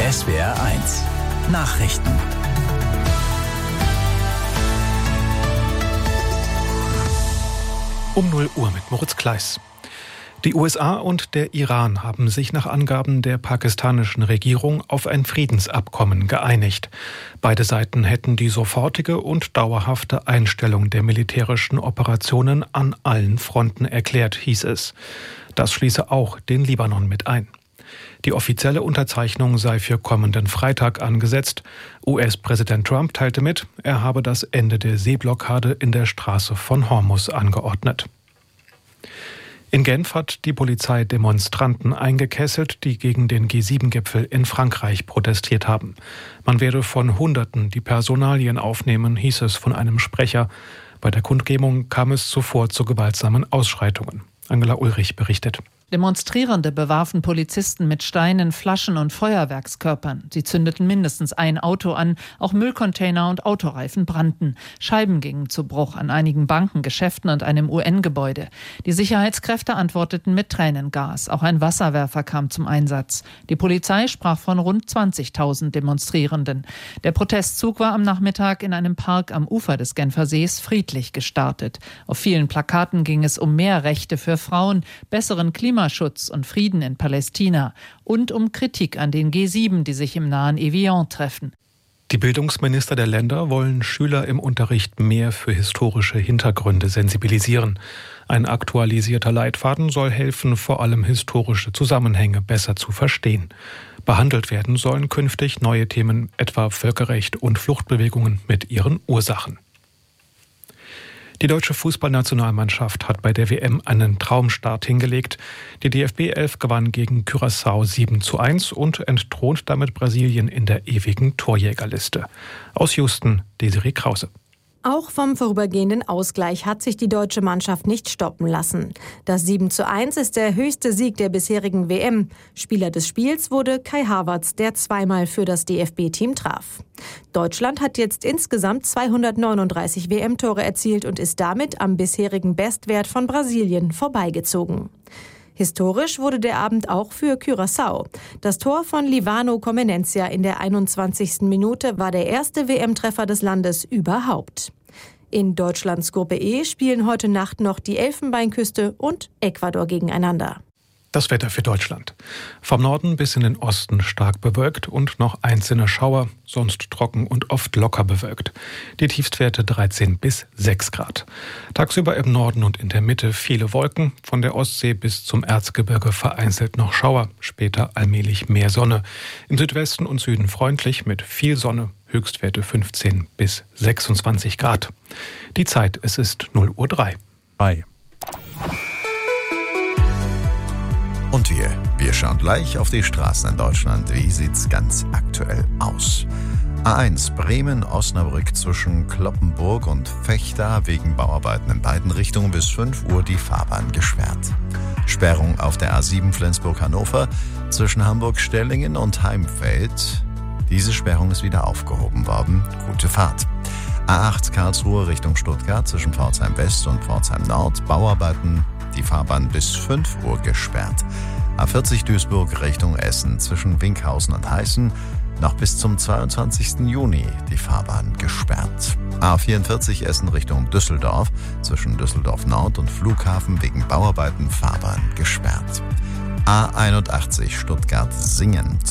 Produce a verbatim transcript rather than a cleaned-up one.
S W R eins Nachrichten. Um null Uhr mit Moritz Kleiss. Die U S A und der Iran haben sich nach Angaben der pakistanischen Regierung auf ein Friedensabkommen geeinigt. Beide Seiten hätten die sofortige und dauerhafte Einstellung der militärischen Operationen an allen Fronten erklärt, hieß es. Das schließe auch den Libanon mit ein. Die offizielle Unterzeichnung sei für kommenden Freitag angesetzt. U S-Präsident Trump teilte mit, er habe das Ende der Seeblockade in der Straße von Hormuz angeordnet. In Genf hat die Polizei Demonstranten eingekesselt, die gegen den G sieben Gipfel in Frankreich protestiert haben. Man werde von Hunderten die Personalien aufnehmen, hieß es von einem Sprecher. Bei der Kundgebung kam es zuvor zu gewaltsamen Ausschreitungen. Angela Ulrich berichtet. Demonstrierende bewarfen Polizisten mit Steinen, Flaschen und Feuerwerkskörpern. Sie zündeten mindestens ein Auto an, auch Müllcontainer und Autoreifen brannten. Scheiben gingen zu Bruch an einigen Banken, Geschäften und einem U N-Gebäude. Die Sicherheitskräfte antworteten mit Tränengas. Auch ein Wasserwerfer kam zum Einsatz. Die Polizei sprach von rund zwanzigtausend Demonstrierenden. Der Protestzug war am Nachmittag in einem Park am Ufer des Genfersees friedlich gestartet. Auf vielen Plakaten ging es um mehr Rechte für Frauen, besseren Klimaschutz, Klimaschutz und Frieden in Palästina und um Kritik an den G sieben, die sich im nahen Evian treffen. Die Bildungsminister der Länder wollen Schüler im Unterricht mehr für historische Hintergründe sensibilisieren. Ein aktualisierter Leitfaden soll helfen, vor allem historische Zusammenhänge besser zu verstehen. Behandelt werden sollen künftig neue Themen, etwa Völkerrecht und Fluchtbewegungen mit ihren Ursachen. Die deutsche Fußballnationalmannschaft hat bei der W M einen Traumstart hingelegt. Die D F B elf gewann gegen Curaçao sieben zu eins und entthront damit Brasilien in der ewigen Torjägerliste. Aus Houston, Desiree Krause. Auch vom vorübergehenden Ausgleich hat sich die deutsche Mannschaft nicht stoppen lassen. Das sieben zu eins ist der höchste Sieg der bisherigen W M. Spieler des Spiels wurde Kai Havertz, der zweimal für das D F B-Team traf. Deutschland hat jetzt insgesamt zweihundertneununddreißig W M-Tore erzielt und ist damit am bisherigen Bestwert von Brasilien vorbeigezogen. Historisch wurde der Abend auch für Curaçao. Das Tor von Livano Comenencia in der einundzwanzigsten Minute war der erste W M-Treffer des Landes überhaupt. In Deutschlands Gruppe E spielen heute Nacht noch die Elfenbeinküste und Ecuador gegeneinander. Das Wetter für Deutschland. Vom Norden bis in den Osten stark bewölkt und noch einzelne Schauer, sonst trocken und oft locker bewölkt. Die Tiefstwerte dreizehn bis sechs Grad. Tagsüber im Norden und in der Mitte viele Wolken, von der Ostsee bis zum Erzgebirge vereinzelt noch Schauer, später allmählich mehr Sonne. Im Südwesten und Süden freundlich mit viel Sonne, Höchstwerte fünfzehn bis sechsundzwanzig Grad. Die Zeit, es ist null Uhr drei. Hi. Und wir, wir schauen gleich auf die Straßen in Deutschland. Wie sieht's ganz aktuell aus? A eins Bremen, Osnabrück zwischen Cloppenburg und Vechta wegen Bauarbeiten in beiden Richtungen bis fünf Uhr die Fahrbahn gesperrt. Sperrung auf der A sieben Flensburg-Hannover zwischen Hamburg-Stellingen und Heimfeld. Diese Sperrung ist wieder aufgehoben worden. Gute Fahrt. A acht Karlsruhe Richtung Stuttgart zwischen Pforzheim West und Pforzheim Nord. Bauarbeiten, die Fahrbahn bis fünf Uhr gesperrt. A vierzig Duisburg Richtung Essen zwischen Winkhausen und Heißen noch bis zum zweiundzwanzigsten Juni die Fahrbahn gesperrt. A vierundvierzig Essen Richtung Düsseldorf zwischen Düsseldorf Nord und Flughafen wegen Bauarbeiten Fahrbahn gesperrt. A einundachtzig Stuttgart Singen